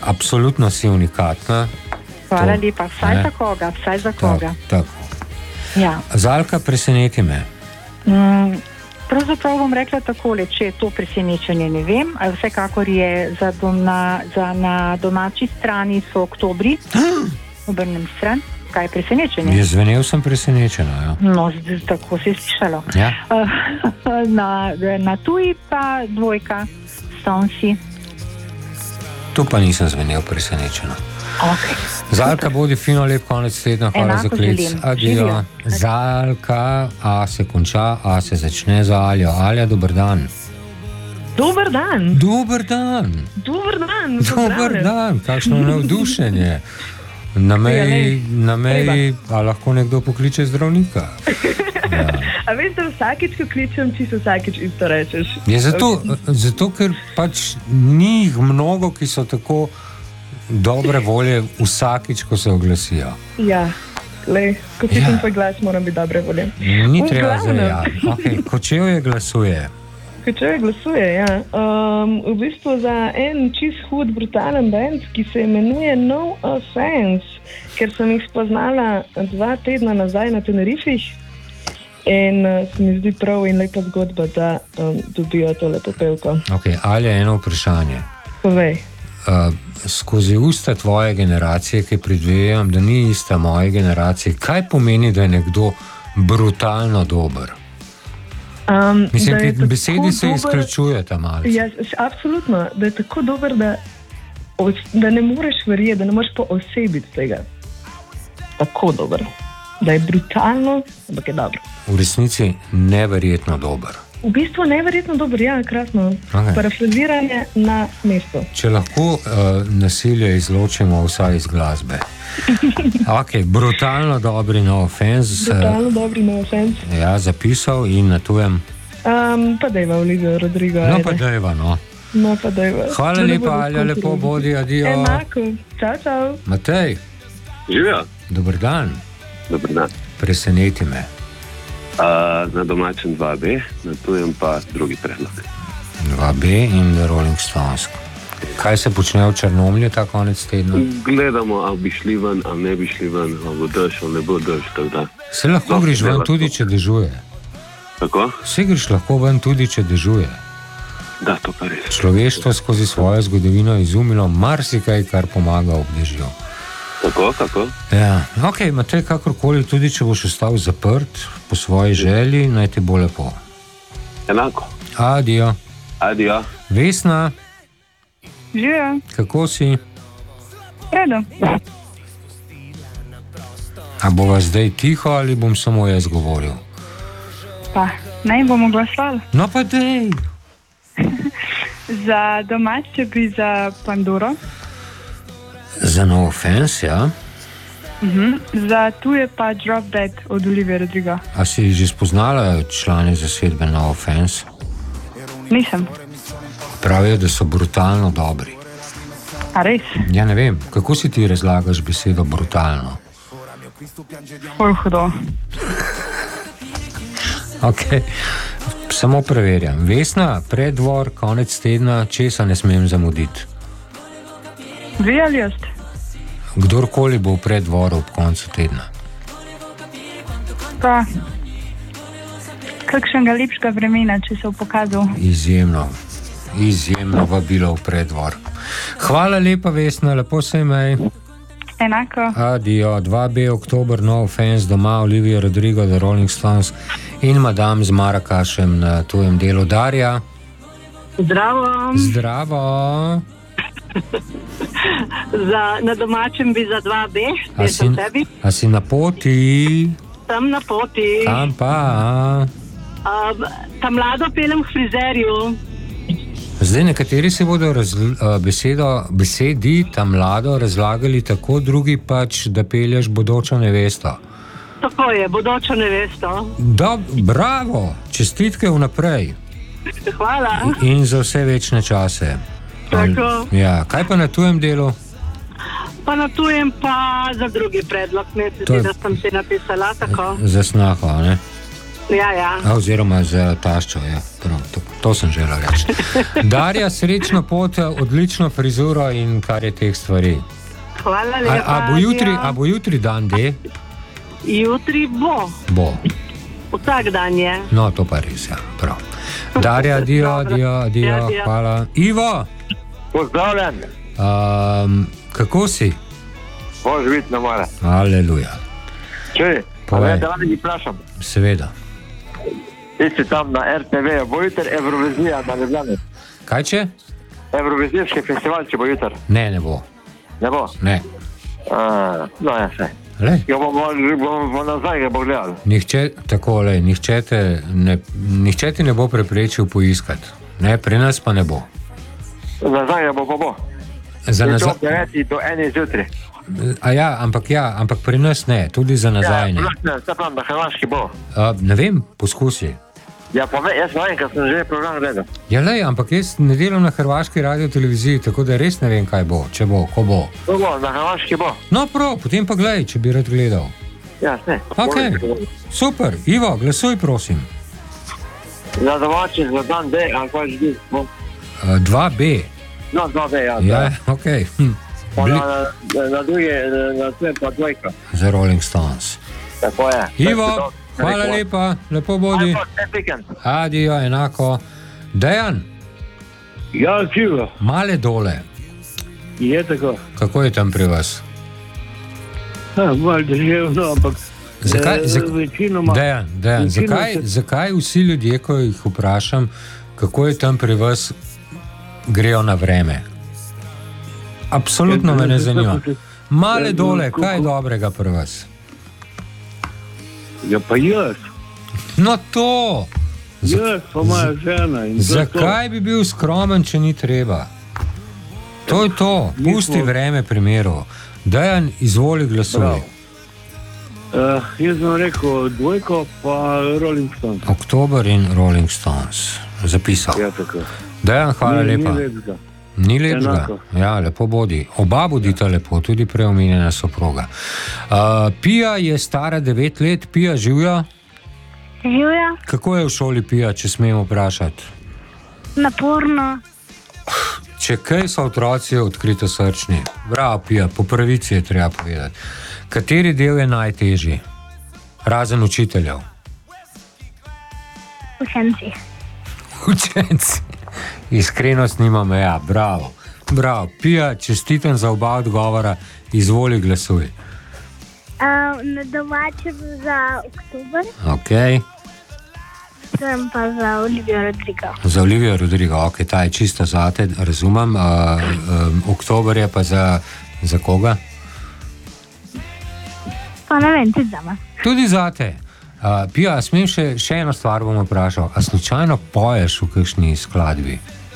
Absolutno si unikatna. Hvala lepa, vsaj za koga. Tako. Ja. Zalka, preseneti me. Pravzaprav bom rekla takole, če je to presenečenje, ne vem, ali vsekakor je na domači strani so oktobri, obrnem stran, kaj je presenečenje? Je zvenel sem presenečena, ja. No, tako se je slišalo. Ja. Na tuji pa dvojka, Stonesi. Tu pa nisem zvenel presenečena. Okay. Zalka, bodi fino, lep konec tedna, hvala enako za klic. Adijo. Zalka, A se konča, A se začne za Aljo. Alja, dober dan. Dober dan. Dober dan. Dober dan. Dober dan, kakšno navdušenje. Na meji, a lahko nekdo pokliče zdravnika? Ja. A veš, da vsakič, ko kličem, čisto vsakič isto rečeš. Je zato, ker pač ni jih mnogo, ki so tako dobre volje vsakič, ko se oglasijo. Ja, ko slišim tvoj glas, moram biti dobre volje. Ni treba zajati. Okay. Kočevje glasuje. Kočevje glasuje, ja. V bistvu za en čist hud, brutalen band, ki se imenuje No Offense, ker sem jih spoznala 2 tedna nazaj na Tenerifih in se mi zdi prav in lepa zgodba, da dobijo tole popevko. Ok, Alja, eno vprašanje. Povej. Skozi usta tvoje generacije, ki predvidevam, da ni ista moje generacije, kaj pomeni, da je nekdo brutalno dober? Mislim, ti besedi se izključujeta malce. Ja, absolutno, da je tako dober, da ne moreš verjeti, da ne moreš poosebiti tega. Tako dober. Da je brutalno, ampak je dobro. V resnici neverjetno dober. V bistvu neverjetno dober, ja, krasno. Okay. Parafraziranje na mesto. Če lahko nasilje izločimo vsaj iz glasbe. Ok, brutalno dobri No Offense. Brutalno dobri No Offense. Ja, zapisal in na tujem. Pa dejva Olivia Rodrigo. No, pa dejva, no. No, pa dejva. Hvala lepa, Alja, lepo bodi, adijo. Enako, čau. Matej. Živijo. Dober dan. Dober dan. Preseneti me. Na domačem 2B, na tujem pa drugi predlog. 2B in The Rolling Stones. Kaj se počne v Črnomlju ta konec tedna? Gledamo, ali bi šli ven, ali ne bi šli ven, ali bo dež, ali ne bo dež, tako da. Se lahko greš ven tudi, če dežuje. Tako? Se greš lahko ven tudi, če dežuje. Da, to pa res. Človeštvo skozi svojo zgodovino je izumilo marsikaj, kar pomaga ob dežju. Tako? Ja, ok, Matej, kakorkoli, tudi če boš ostal zaprt po svoji želji, naj ti bo lepo. Enako. Adijo. Adijo. Vesna. Živijo. Kako si? Redo. A bova zdaj tiho ali bom samo jaz govoril? Pa, naj bomo glasovali. No pa dej. Za domače bi za Panduro. Za No Offense, ja? Za tuje pa Drop Dead od Olivia Rodrigo. A si že spoznala člane zasedbe No Offense? Nisem. Pravijo, da so brutalno dobri. A res? Ja, ne vem, kako si ti razlagaš besedo brutalno? Hudo. Ok, samo preverjam. Vesna, preddvor, konec tedna, česa ne smem zamuditi? Vi ali jaz? Kdorkoli bo v preddvoru ob koncu tedna. Pa, kakšnega lepšega vremena, če se bo pokazal. Izjemno vabilo v preddvor. Hvala lepa, Vesna, lepo se imej. Enako. Adijo, 2B, oktober, No Offense, doma Olivia Rodrigo, The Rolling Stones in Madame z Marakašem na tujem delu. Darja. Zdravo. Na domačem bi za 2B, A si na poti? Sem na poti. Kam pa? Ta mlado pelem k frizerju. Zdaj nekateri se bodo besedi ta mlado razlagali tako, drugi pač, da pelješ bodočo nevesto. Tako je, bodočo nevesto. Bravo, čestitke vnaprej. Hvala. In za vse večne čase. Tako. Ja, kaj pa na tujem delu? Pa na tujem pa za drugi predlog, ne se zdi, da sem si napisala tako. Za snaho, ne? Ja. Oziroma z taščo, ja. Prav, to sem želel reči. Darja, srečno pot, odlično frizuro in kar je teh stvari. Hvala lepa. A bo jutri dan D? Jutri bo. Bo. Vsak dan je. No, to pa res, ja. Prav. Darja, adio, hvala. Ivo! Pozdravljen. Kako si? Bož vidno mora. Aleluja. Čuj, Povej. da ne bi vprašam. Seveda. Ti si tam na RTV, bo jutri Eurovizija na Ljubljani. Kaj če? Eurovizijski festival, če bo jutri. Ne bo. Ne bo? Ne. No, ja, se. Ja, bomo nazaj, ga bo gledali. Nihče ti ne bo preprečil poiskati. Ne, pri nas pa ne bo. Nazaj ga bo. Za nazaj. Od 9 do 1 zjutraj. Ampak pri nas ne, tudi za nazaj ne. Se pravim, da Hrvaški bo. Ne vem, poskusi. Ja, jaz ne vem, ker sem že program gledal. Ja, ampak jaz ne delam na hrvaški radioteleviziji, tako da res ne vem, kaj bo, če bo, ko bo. To bo, na Hrvaški bo. No, prav, potem pa gledaj, če bi rad gledal. Ja, ne. Ok, super. Ivo, glasuj, prosim. Za domači, za dan D, ali kaj že bi? 2B. No, 2B, ja. Ja, ok. Na druge, na sve pa dvojka. Za Rolling Stones. Tako je. Ivo, hvala lepa, lepo bodi. Adio, enako. Dejan? Ja, živo. Male dole. Je tako. Kako je tam pri vas? Malo deževno, ampak večinoma. Dejan, zakaj vsi ljudje, ko jih vprašam, kako je tam pri vas, grejo na vreme? Absolutno me ne zanima. Male dole, kaj je dobrega pri vas? Ja, pa jaz. No to! Jaz pa moja žena. Zakaj bi bil skromen, če ni treba? To je to. Pusti vreme primeru. Dejan, izvoli glasuj. Jaz sem rekel dvojko pa Rolling Stones. Oktober in Rolling Stones. Zapisal. Ja, tako. Dejan, hvala lepa. Ni lepega. Enako. Ja, lepo bodi. Oba bodita lepo, tudi preomenjena soproga. Pija je stara 9 let. Pija, živja? Živja. Kako je v šoli, Pija, če smemo vprašati? Naporno. Če kaj so otroci odkrito srčni. Bravo, Pija, po pravici je treba povedati. Kateri del je najtežji? Razen učiteljev. Učenci. Učenci. Iskrenost nima meja. Bravo. Bravo. Pija, čestitam za oba odgovora. Izvoli, glasuj. Na domačem za oktober. Ok. Sem pa za Olivijo Rodrigo. Za Olivijo Rodrigo, ok, ta je čisto zate, razumem. Oktober je pa za koga? Pa ne vem, tudi za me. Tudi zate. Pija, smem še eno stvar bom vprašal. A slučajno poješ v kakšni skladbi?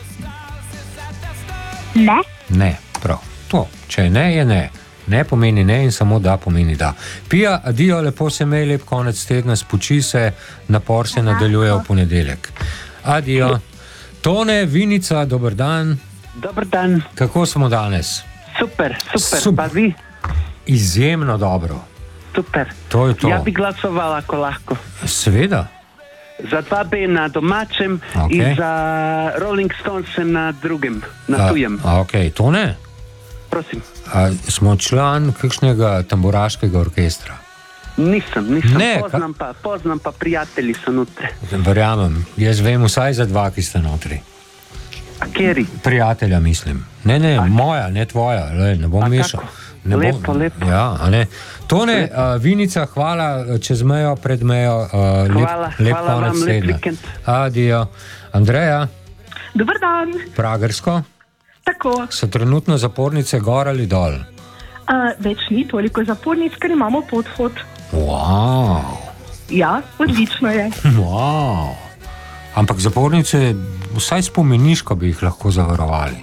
Ne. Ne, prav. To, če ne, je ne. Ne pomeni ne in samo da pomeni da. Pija, adio, lepo se imej, lep konec tedna, spoči se, napor se nadaljuje v ponedeljek. Adio. Tone, Vinica, dober dan. Dober dan. Kako smo danes? Super. Pa vi? Izjemno dobro. Super. To je to. Ja bi glasovala, ako lahko. Seveda. Za 2B na domačem in za Rolling Stones na drugem, na tujem. Ok, Tone? Prosim. Smo član kakšnega tamburaškega orkestra? Nisem. Ne, poznam pa prijatelji so notri. Verjamem, jaz vem vsaj za 2, ki ste notri. A kjeri? Prijatelja mislim. Ne, moja, ne tvoja, ne bom mešal. Lepo. Ja, ne. Tone, Vinica, hvala čez mejo, pred mejo. Lep konec tedna. Adio. Andreja? Dobar dan. Pragersko? Tako. So trenutno zapornice gor ali dol? Več ni toliko zapornic, ker imamo podhod. Wow. Ja, odlično je. Wow. Ampak zapornice, vsaj spomeniško bi jih lahko zavarovali.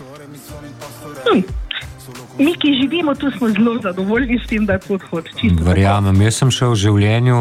Mi, ki živimo tu, smo zelo zadovoljni s tem, da je podhod čisto. Verjamem, jaz sem šel v življenju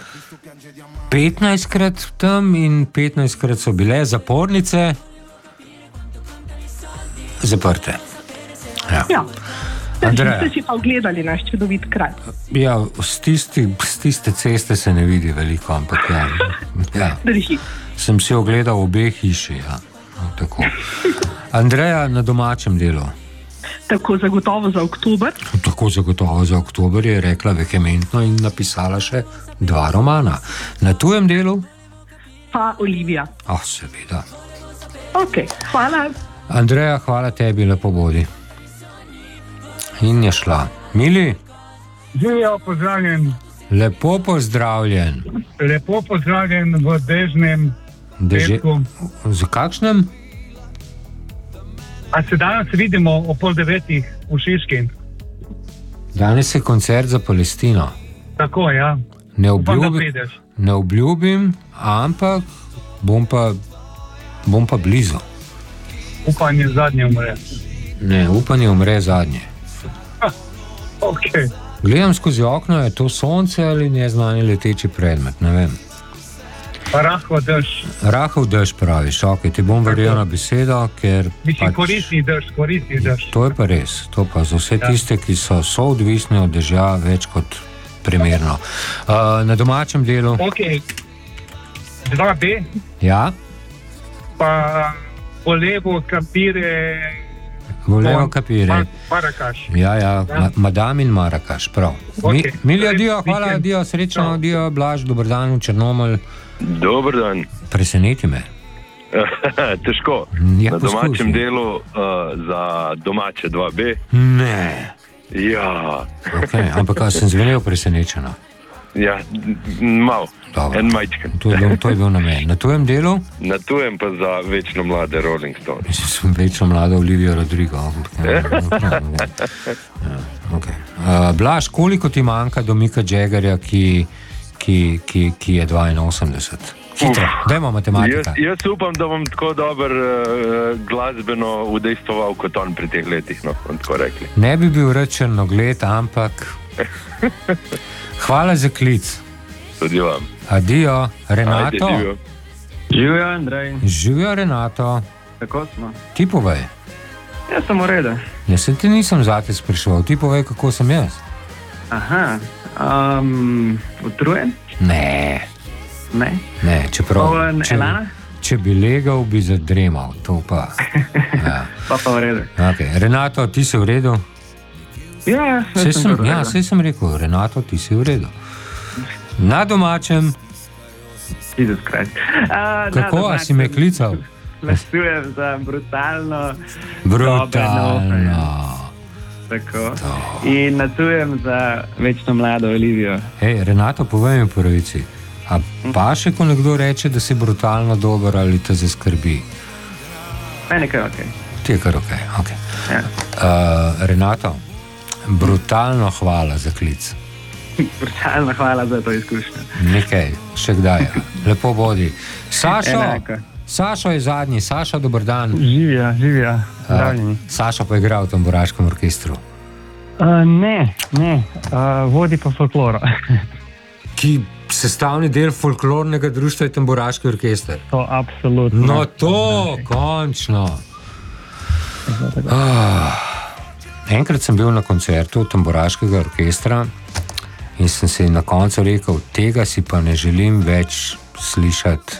15krat tam in 15krat so bile zapornice zaprte. Ja. Ste si pa ogledali naš čudovit kraj? Ja, z tiste ceste se ne vidi veliko, ampak ja. Sem si ogledal obe hiši, ja. Tako. Andreja, na domačem delu. Tako zagotovo za oktober. Tako zagotovo za oktober je rekla vehementno in napisala še 2 romana. Na tujem delu? Pa Olivija. Seveda. Ok, hvala. Andreja, hvala tebi, lepo bodi. In je šla. Mili? Živijo, pozdravljen. Lepo pozdravljen. Lepo pozdravljen v dežnem petku. Za kakšnem? A se danes vidimo o 8:30 v Šiški? Danes je koncert za Palestino. Tako, ja. Ne obljubim, ampak bom pa blizu. Upanje zadnje umre. Ne, upanje umre zadnje. Okay. Gledam skozi okno, je to sonce ali neznani leteči predmet, ne vem. Rahel dež. Rahel dež praviš, ok, ti bom verjel na besedo, ker mislim, koristni dež. To je pa res, to pa za vse tiste, ki so odvisni od dežja, več kot primerno. Na domačem delu? Ok, 2B. Ja. Pa Volevo Kapire. Marakaš. Ja, Madam in Marakaš, prav. Okay. Mili, adijo, hvala, adijo, srečno, adijo, Blaž, dober dan v Črnomelj. Dober dan. Preseneti me. Težko. Ja, na domačem delu za domače 2B. Ne. Ja. Okay, ampak sem zvenel presenečeno. Ja, malo. En majčken. To je bil namen. Na tujem delu? Na tujem pa za večno mlade Rolling Stones. Sem večno mlada Olivia Rodrigo. Blaž, koliko ti manjka do Mika Jaggerja, ki je 82? Hitro, dajmo matematika. Jaz upam, da bom tako dober glasbeno udejstvoval kot on pri teh letih, no, tako rekli. Ne bi bil rad črnogled, ampak hvala za klic. Tudi vam. Adijo, Renato. Živijo, Andrej. Živijo, Renato. Tako smo. Ti povej. Jaz sem v redu. Jaz se ti nisem zate spraševal, ti povej, kako sem jaz. Aha, utrujen? Ne, čeprav če bi legal, bi zadremal, to pa. Ja. Pa v redu. Okay. Renato, ti si v redu? Ja, sej sem rekel, Renato, ti si v redu. Na domačem. Jesus Christ. Kako, a si me klical? Glasujem za brutalno. Tako. In nasujem za večno mlado Olivijo. Hej, Renato, povej mi po pravici. A pa še, ko nekdo reče, da si brutalno dober ali te zaskrbi? Meni je kar ok. Ti je kar ok. Ja. Renato, brutalno hvala za klic. Brutalno hvala za to izkušnjo. Nekaj, še kdaj. Lepo bodi. Sašo je zadnji. Sašo, dober dan. Živja. Sašo pa igra v tamburaškem orkestru. Ne. Vodi pa folklora. Ki sestavni del folklornega društva je tamburaški orkester. To absolutno. No to, končno. Enkrat sem bil na koncertu tamburaškega orkestra in sem se na koncu rekel, tega si pa ne želim več slišati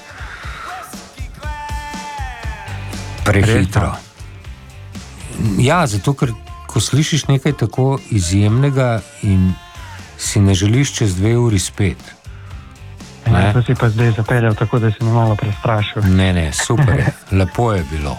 prehitro. Ja, zato ker ko slišiš nekaj tako izjemnega in si ne želiš čez 2 uri spet. To si pa zdaj zapeljal tako, da si me malo prestrašil. Ne, super je. Lepo je bilo.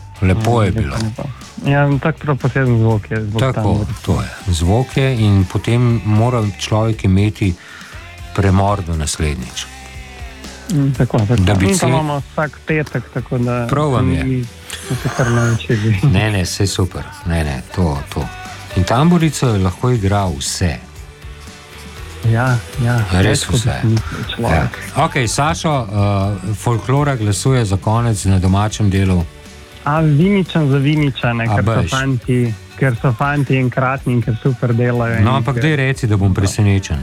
Ja, tak prav poseben zvok je. Tako, to je. Zvok je in potem mora človek imeti premor do naslednjič. Tako. In pa imamo vsak petek, tako da... Prav vam je. Se kar naučili. Ne, vse super. Ne, to. In tamburico je lahko igral vse. Ja. Res vse. Ja. Ok, Sašo, folklora glasuje za konec na domačem delu. Viničan za Viničane, ker so fanti enkratni in ker super delajo. No, ampak daj reci, da bom presenečen.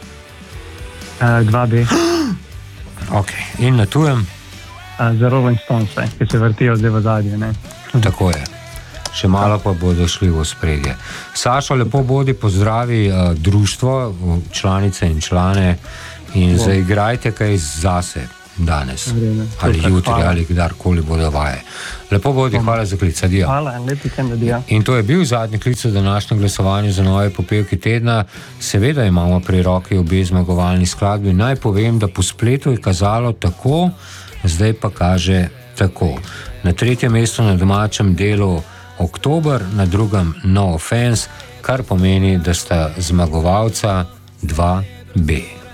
2B. Ok, in na tujem? Za Rolling Stones, ki se vrtijo zdaj v zadnje, ne? Tako je. Še malo pa bodo šli v ospredje. Sašo, lepo bodi, pozdravi društvo, članice in člane in zaigrajte kaj zase danes. Ali jutri, ali kdarkoli bodo vaje. Lepo bodi, hvala za klic. Adijo. Hvala, lep vikend, adijo. In to je bil zadnji klic v današnjem glasovanju za nove popevki tedna. Seveda imamo pri roki obe zmagovalni skladbi. Naj povem, da po spletu je kazalo tako, zdaj pa kaže tako. Na 3. mestu na domačem delu Oktober, na drugem No Offense, kar pomeni, da sta zmagovalca 2B.